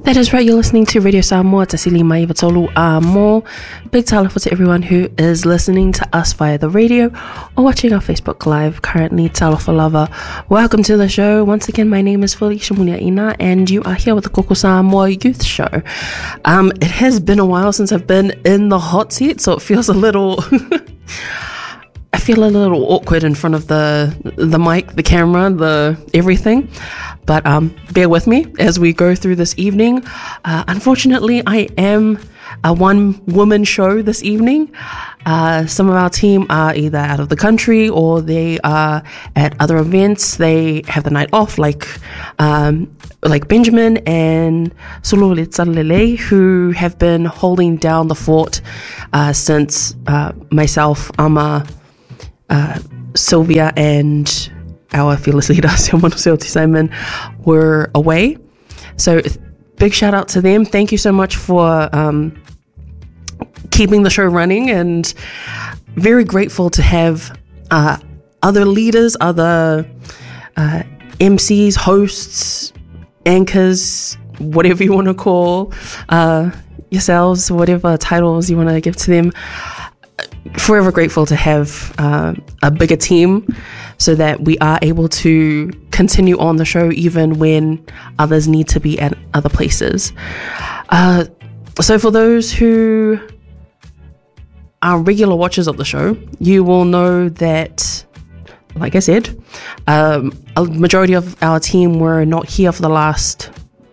That is right, you're listening to Radio Samoa, Tasili Maivatolu Amo. Big talofa to everyone who is listening to us via the radio or watching our Facebook Live currently. Talofa lava. Welcome to the show. Once again, my name is Felicia Muniaina and you are here with the Koko Samoa Youth Show. It has been a while since I've been in the hot seat, so it feels a little... I feel a little awkward in front of the mic, the camera, the everything. But bear with me as we go through this evening. Unfortunately, I am a one-woman show this evening. Some of our team are either out of the country or they are at other events. They have the night off, like Benjamin and Sululitsalele, who have been holding down the fort since myself, Ama, Sylvia and our fearless leader, Simon, were away. So big shout out to them. Thank you so much for keeping the show running, and very grateful to have other leaders, other MCs, hosts, anchors, whatever you want to call yourselves, whatever titles you want to give to them. Forever grateful to have a bigger team so that we are able to continue on the show even when others need to be at other places. So for those who are regular watchers of the show, you will know that, like I said, a majority of our team were not here for the last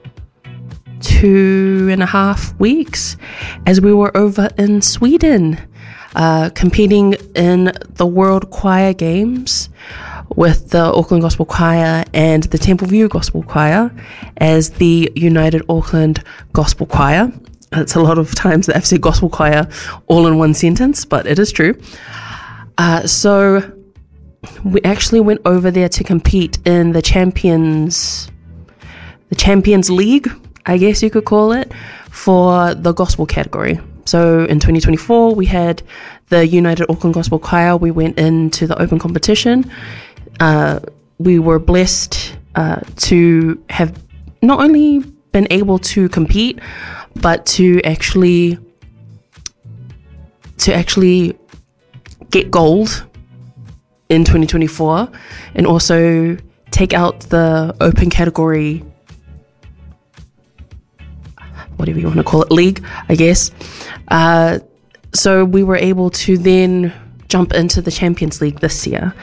2.5 weeks as we were over in Sweden. Competing in the World Choir Games with the Auckland Gospel Choir and the Temple View Gospel Choir as the United Auckland Gospel Choir. It's a lot of times that I've said Gospel Choir all in one sentence, but it is true. So we actually went over there to compete in the Champions League, I guess you could call it, for the gospel category. So in 2024, we had the United Auckland Gospel Choir. We went into the open competition. We were blessed to have not only been able to compete, but to actually get gold in 2024 and also take out the open category, whatever you want to call it, league, I guess. So we were able to then jump into the Champions League this year.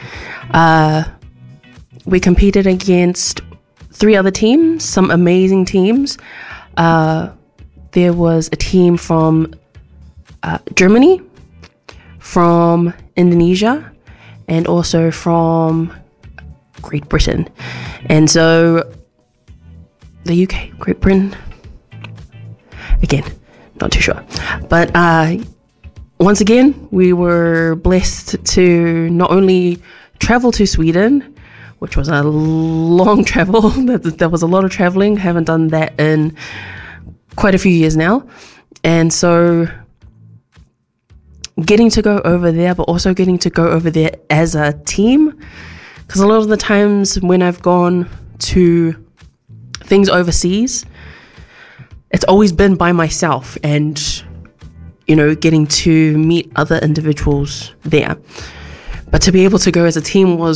We competed against 3 other teams, some amazing teams. There was a team from Germany, from Indonesia, and also from Great Britain. And so the UK, Great Britain, again, not too sure. But once again, we were blessed to not only travel to Sweden, which was a long travel. There was a lot of traveling. Haven't done that in quite a few years now. And so getting to go over there, but also getting to go over there as a team. Because a lot of the times when I've gone to things overseas, it's always been by myself and, you know, getting to meet other individuals there. But to be able to go as a team was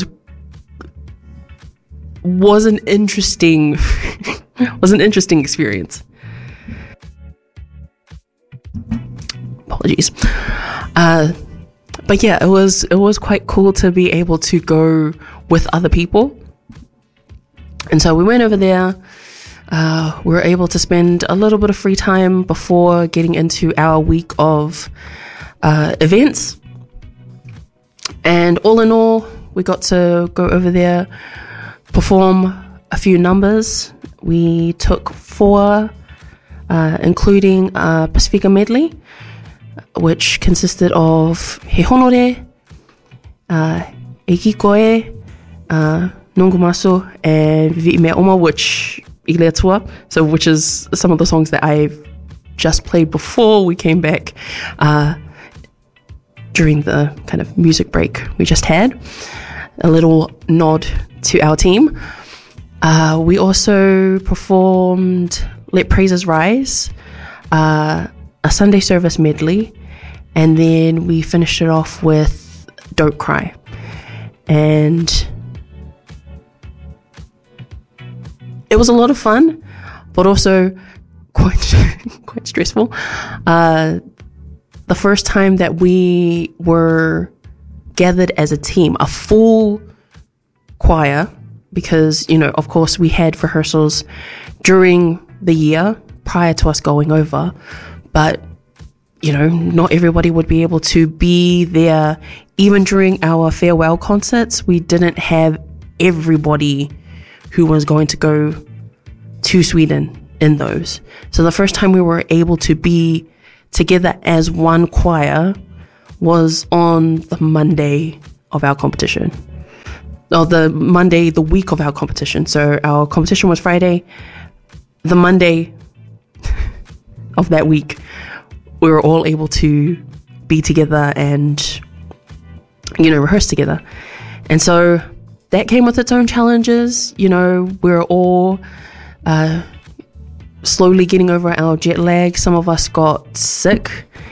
an interesting experience. Apologies. But yeah, it was quite cool to be able to go with other people. And so we went over there. We were able to spend a little bit of free time before getting into our week of events. And all in all, we got to go over there, perform a few numbers. We took 4, including a Pacifica medley, which consisted of He Honore, E Kikoe, Nungumaso, and Vi'i Mea Oma, which is some of the songs that I've just played before we came back during the kind of music break we just had. A little nod to our team. We also performed Let Praises Rise, a Sunday service medley, and then we finished it off with Don't Cry. And it was a lot of fun, but also quite stressful. The first time that we were gathered as a team, a full choir, because, of course, we had rehearsals during the year prior to us going over, but, not everybody would be able to be there. Even during our farewell concerts, we didn't have everybody who was going to go to Sweden in those. So the first time we were able to be together as one choir was on the Monday of our competition. Or the Monday, the week of our competition. So our competition was Friday. The Monday of that week, we were all able to be together and, rehearse together. And so that came with its own challenges. We're all slowly getting over our jet lag. Some of us got sick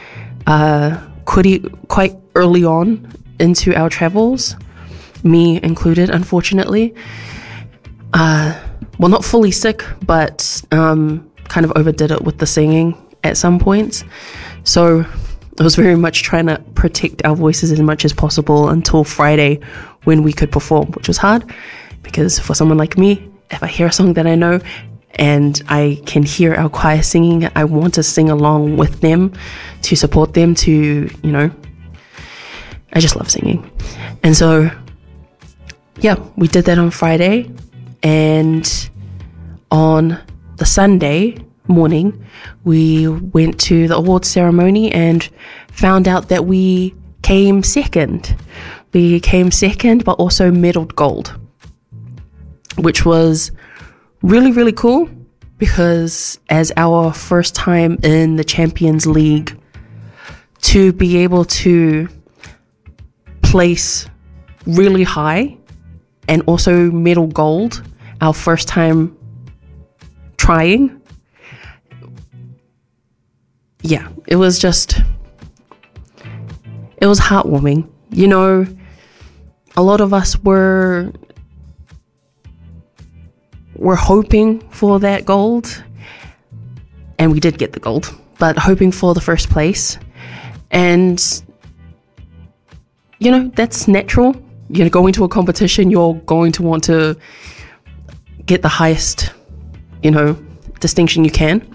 quite early on into our travels, me included, unfortunately. Well, not fully sick, but kind of overdid it with the singing at some points. So I was very much trying to protect our voices as much as possible until Friday when we could perform, which was hard because for someone like me, if I hear a song that I know and I can hear our choir singing, I want to sing along with them to support them to, I just love singing. And so, yeah, we did that on Friday, and on the Sunday morning, we went to the awards ceremony and found out that we came second. We came second, but also medaled gold, which was really, really cool because as our first time in the Champions League, to be able to place really high and also medal gold, our first time trying. Yeah, it was heartwarming. A lot of us were hoping for that gold, and we did get the gold, but hoping for the first place. And, that's natural. Going to a competition, you're going to want to get the highest, distinction you can.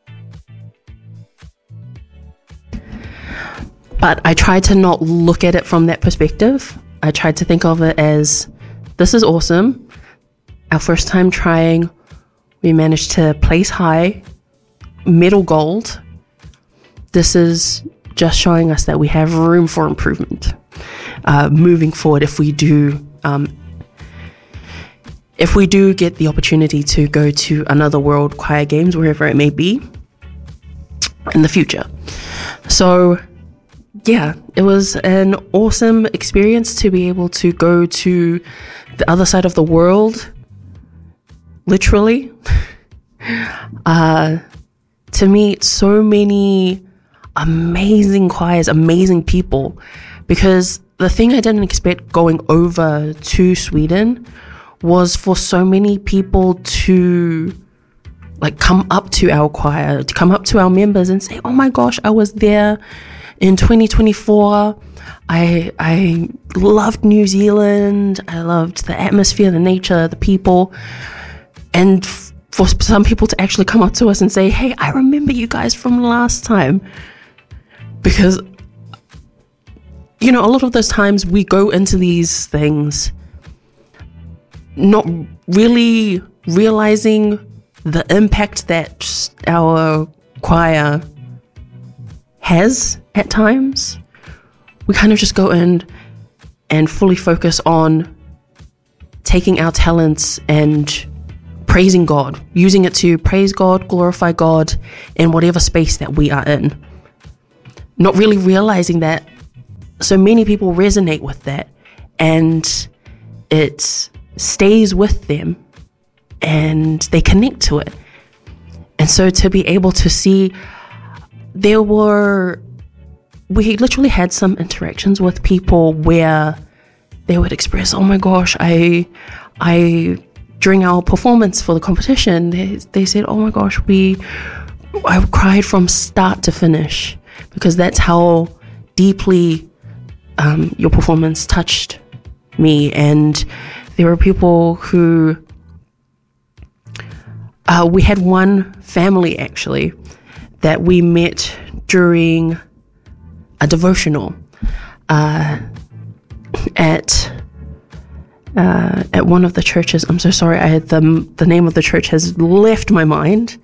But I tried to not look at it from that perspective. I tried to think of it as, this is awesome. Our first time trying, we managed to place high, medal gold. This is just showing us that we have room for improvement moving forward if we do get the opportunity to go to another World Choir Games, wherever it may be in the future. So yeah, it was an awesome experience to be able to go to the other side of the world, literally, to meet so many amazing choirs, amazing people. Because the thing I didn't expect going over to Sweden was for so many people to come up to our choir, to come up to our members and say, oh my gosh, I was there in 2024. I loved New Zealand. I loved the atmosphere, the nature, the people. And for some people to actually come up to us and say, hey, I remember you guys from last time. Because, a lot of those times we go into these things not really realizing the impact that our choir has at times. We kind of just go in and fully focus on taking our talents and praising God, using it to praise God, glorify God in whatever space that we are in. Not really realizing that so many people resonate with that and it stays with them and they connect to it. And so to be able to see, we literally had some interactions with people where they would express, oh my gosh, I during our performance for the competition, they said, oh my gosh, I cried from start to finish, because that's how deeply your performance touched me. And there were people who, we had one family actually that we met during a devotional at one of the churches. I'm so sorry, I had the name of the church has left my mind.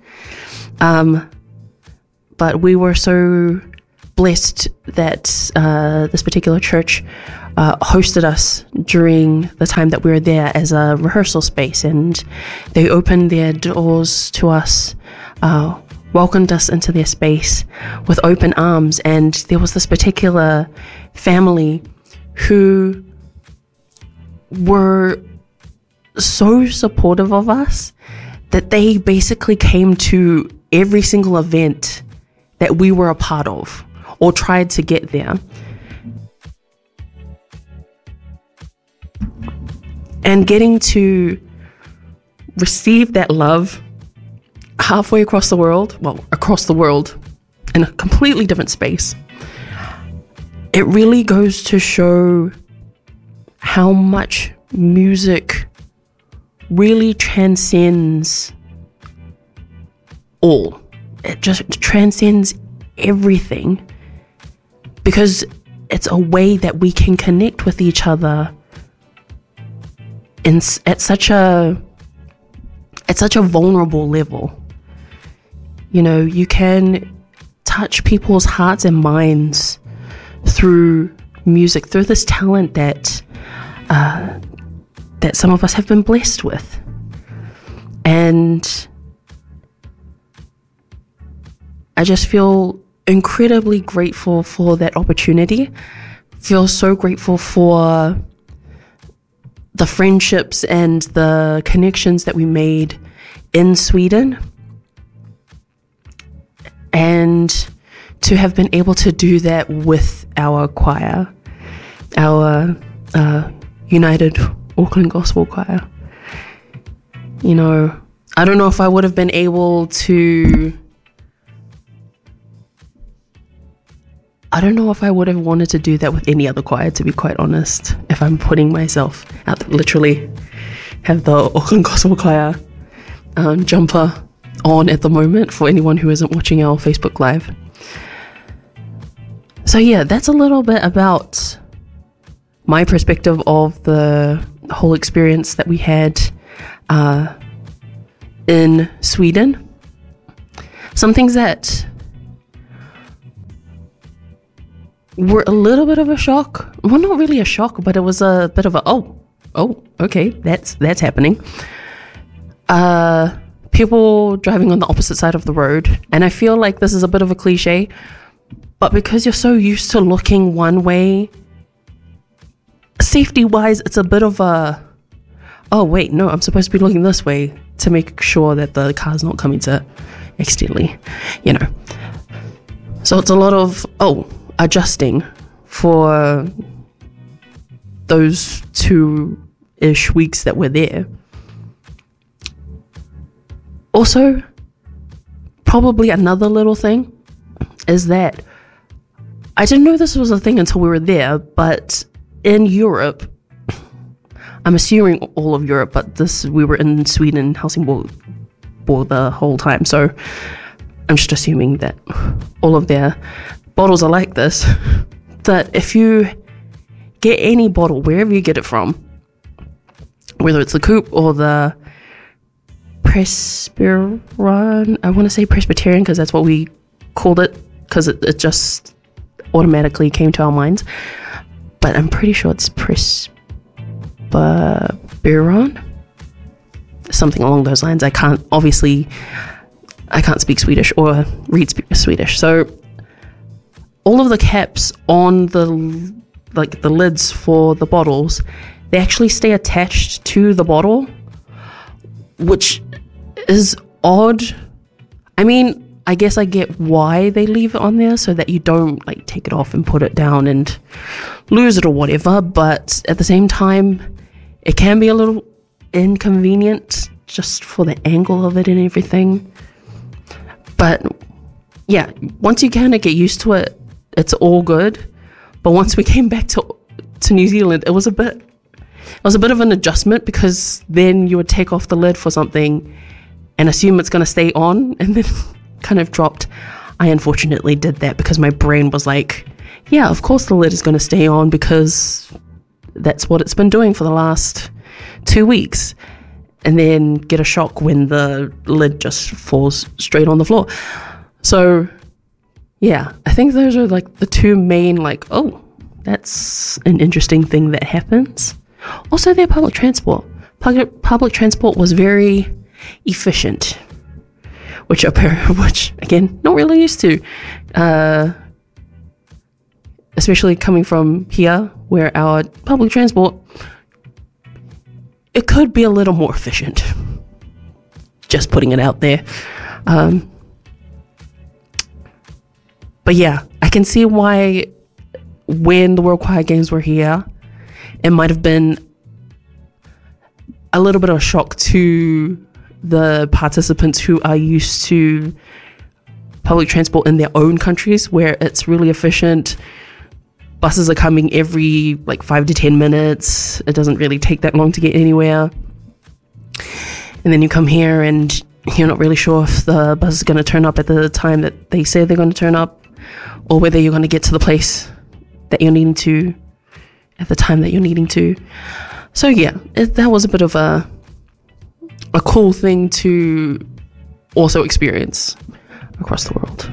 But we were so blessed that this particular church hosted us during the time that we were there as a rehearsal space, and they opened their doors to us, welcomed us into their space with open arms. And there was this particular family who were so supportive of us that they basically came to every single event that we were a part of or tried to get there. And getting to receive that love halfway across the world in a completely different space, it really goes to show how much music really transcends all. It just transcends everything, because it's a way that we can connect with each other at such a vulnerable level. You know, you can touch people's hearts and minds through music, through this talent that some of us have been blessed with. And I just feel incredibly grateful for that opportunity. Feel so grateful for the friendships and the connections that we made in Sweden, and to have been able to do that with our choir, our United Auckland Gospel Choir. You know, I don't know if I would have been able to, I don't know if I would have wanted to do that with any other choir, to be quite honest, if I'm putting myself out there. Literally have the Auckland Gospel Choir jumper on at the moment for anyone who isn't watching our Facebook Live. So yeah, that's a little bit about my perspective of the whole experience that we had in Sweden. Some things that were a little bit of a shock. Well, not really a shock, but it was a bit of a, oh, okay, that's happening. People driving on the opposite side of the road. And I feel like this is a bit of a cliche, but because you're so used to looking one way, safety wise, it's a bit of a, oh wait, no, I'm supposed to be looking this way to make sure that the car's not coming to accidentally, you know. So it's a lot of, adjusting for those 2-ish weeks that we're there. Also, probably another little thing is that I didn't know this was a thing until we were there, but in Europe, I'm assuming all of Europe, but we were in Sweden, Helsingborg the whole time, so I'm just assuming that all of their bottles are like this. That if you get any bottle, wherever you get it from, whether it's the Coupe or the Presbyterian, I want to say Presbyterian because that's what we called it, because it just automatically came to our minds, but I'm pretty sure it's Presbyterian, something along those lines. I can't speak Swedish or read Swedish, so all of the caps on the lids for the bottles, they actually stay attached to the bottle, which is odd I mean, I guess I get why they leave it on there so that you don't like take it off and put it down and lose it or whatever. But at the same time, it can be a little inconvenient just for the angle of it and everything. But yeah, once you kind of get used to it, it's all good. But once we came back to New Zealand, it was a bit of an adjustment, because then you would take off the lid for something and assume it's going to stay on, and then kind of dropped. I unfortunately did that because my brain was like, yeah, of course the lid is going to stay on because that's what it's been doing for the last 2 weeks, and then get a shock when the lid just falls straight on the floor. So yeah, I think those are like the two main, like, oh, that's an interesting thing that happens. Also, their public transport was very efficient, which again, not really used to, especially coming from here, where our public transport, it could be a little more efficient. Just putting it out there. But yeah, I can see why when the World Choir Games were here, it might have been a little bit of a shock to the participants who are used to public transport in their own countries, where it's really efficient. Buses are coming every like 5 to 10 minutes. It doesn't really take that long to get anywhere. And then you come here and you're not really sure if the bus is going to turn up at the time that they say they're going to turn up, or whether you're going to get to the place that you're needing to at the time that you're needing to. So yeah, that was a bit of a cool thing to also experience across the world.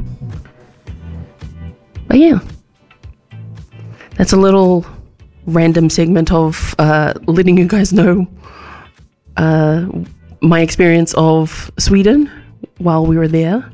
But yeah, that's a little random segment of letting you guys know my experience of Sweden while we were there.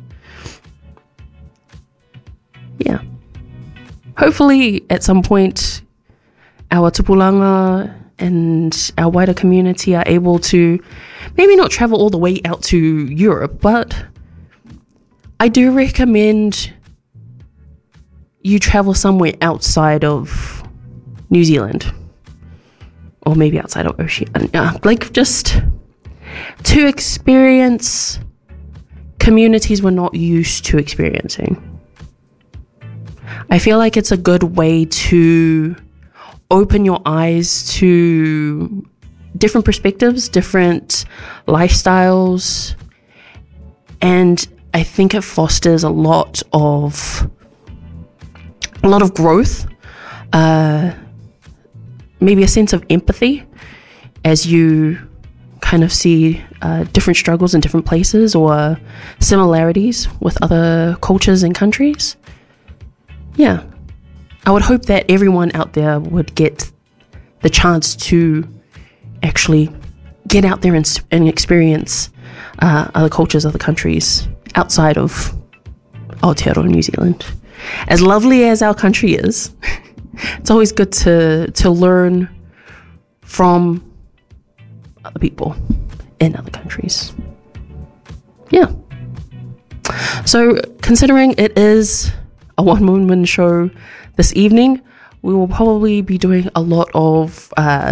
Yeah. Hopefully at some point our tupulanga and our wider community are able to maybe not travel all the way out to Europe, but I do recommend you travel somewhere outside of New Zealand, or maybe outside of Oceania, like just to experience communities we're not used to experiencing. I feel like it's a good way to open your eyes to different perspectives, different lifestyles, and I think it fosters a lot of growth, maybe a sense of empathy as you kind of see different struggles in different places or similarities with other cultures and countries. Yeah, I would hope that everyone out there would get the chance to actually get out there and experience other cultures, other countries outside of Aotearoa, New Zealand. As lovely as our country is, it's always good to learn from other people in other countries. Yeah. So considering it is a one-woman show this evening, we will probably be doing a lot of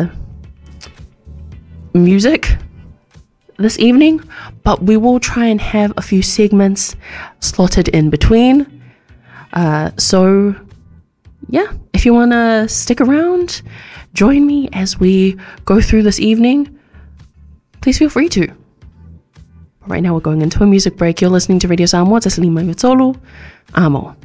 music this evening, but we will try and have a few segments slotted in between. So yeah, if you want to stick around, join me as we go through this evening, please feel free to. Right now we're going into a music break. You're listening to Radio Samoa, Te Salima Yotolu, Amo.